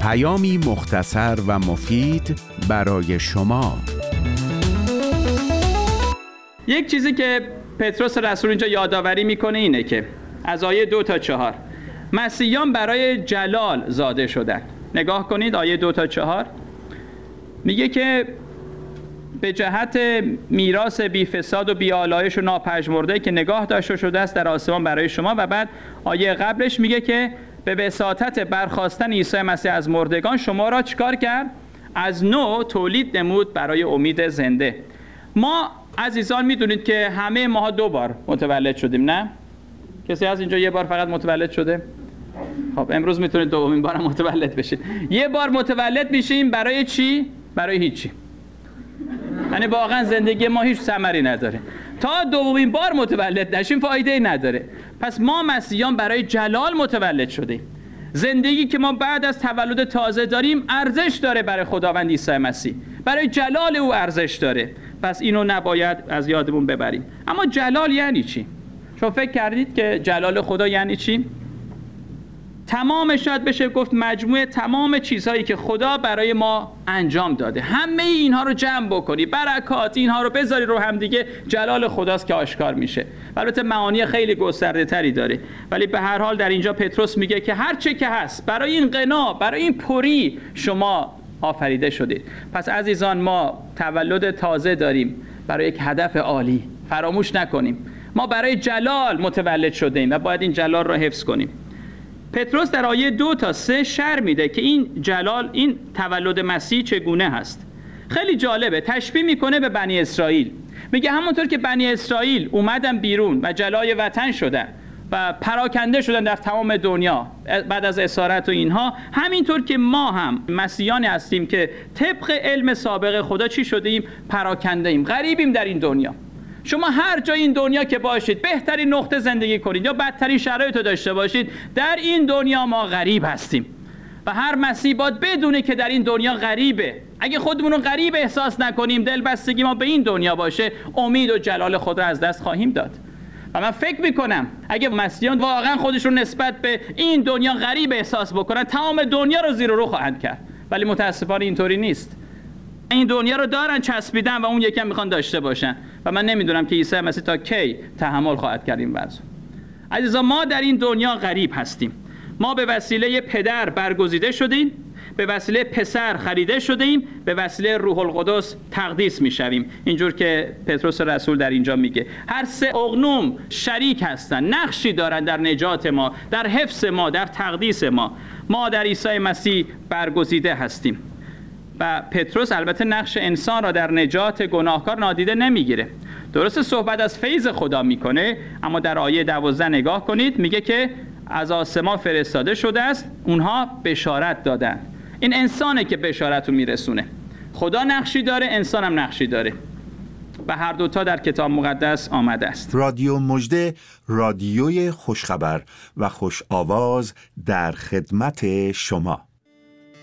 پیامی مختصر و مفید برای شما. یک چیزی که پتروس رسول اینجا یادآوری میکنه اینه که از آیه 2 تا 4 مسیحیان برای جلال زاده شدن. نگاه کنید آیه 2 تا 4 میگه که به جهت میراث بی فساد و بی آلایش و ناپژمرده که نگاه داشته شده است در آسمان برای شما. و بعد آیه قبلش میگه که به وساطت برخاستن عیسی مسیح از مردگان شما را چیکار کرد؟ از نو تولید نمود برای امید زنده. ما عزیزان میدونید که همه ماها 2 بار متولد شدیم، نه؟ کسی از اینجا 1 بار فقط متولد شده؟ خب امروز میتونید دومین بارم متولد بشید. 1 بار متولد میشیم برای چی؟ برای هیچی. یعنی واقعا زندگی ما هیچ ثمری نداره. تا دومین بار متولد نشیم فایده‌ای نداره. پس ما مسیحیان برای جلال متولد شدیم. زندگی که ما بعد از تولد تازه داریم ارزش داره برای خداوند عیسی مسیح. برای جلال او ارزش داره. پس اینو نباید از یادمون ببریم. اما جلال یعنی چی؟ شما فکر کردید که جلال خدا یعنی چی؟ تمام شاید بشه گفت مجموعه تمام چیزهایی که خدا برای ما انجام داده، همه اینها رو جمع بکنی، برکات اینها رو بذاری رو هم دیگه، جلال خداست که آشکار میشه. البته معانی خیلی گسترده تری داره، ولی به هر حال در اینجا پتروس میگه که هر چه که هست برای این غنا، برای این پری شما آفریده شدید. پس عزیزان ما تولد تازه داریم برای یک هدف عالی. فراموش نکنیم ما برای جلال متولد شدیم و باید این جلال رو حفظ کنیم. پتروس در آیه 2 تا 3 شرح میده که این جلال، این تولد مسیح چگونه هست. خیلی جالبه، تشبیه میکنه به بنی اسرائیل. میگه همونطور که بنی اسرائیل اومدن بیرون و جلای وطن شدن و پراکنده شدن در تمام دنیا بعد از اسارت و اینها، همینطور که ما هم مسیحیانی هستیم که طبق علم سابق خدا چی شدیم؟ پراکنده ایم، غریبیم در این دنیا. شما هر جای این دنیا که باشید، بهترین نقطه زندگی کنید یا بدترین شرایط رو داشته باشید، در این دنیا ما غریب هستیم و هر مسیحی باید بدونه که در این دنیا غریبه. اگه خودمون رو غریب احساس نکنیم، دلبستگی ما به این دنیا باشه، امید و جلال خود رو از دست خواهیم داد. و من فکر میکنم اگه مسیحیان واقعا خودشون نسبت به این دنیا غریب احساس بکنن، تمام دنیا رو زیر و رو خواهند کرد. ولی متاسفانه اینطوری نیست. این دنیا رو دارن چسبیدن و اون یکم میخوان داشته باشن و من نمیدونم که عیسی مسیح تا کی تحمل خواهد کرد این وضع. عزیزان ما در این دنیا غریب هستیم. ما به وسیله پدر برگزیده شدیم، به وسیله پسر خریده شدیم، به وسیله روح القدس تقدیس میشویم. اینجور که پتروس رسول در اینجا میگه هر 3 اقنوم شریک هستن، نقشی دارن در نجات ما، در حفظ ما، در تقدیس ما. ما در عیسی مسیح برگزیده هستیم. و پتروس البته نقش انسان را در نجات گناهکار نادیده نمیگیره. درسته صحبت از فیض خدا میکنه، اما در آیه 12 نگاه کنید، میگه که از آسمان فرستاده شده است، اونها بشارت دادن. این انسانه که بشارت رو میرسونه. خدا نقشی داره، انسان هم نقشی داره و هر دوتا در کتاب مقدس آمده است. رادیو مژده، رادیوی خوشخبر و خوش آواز در خدمت شما.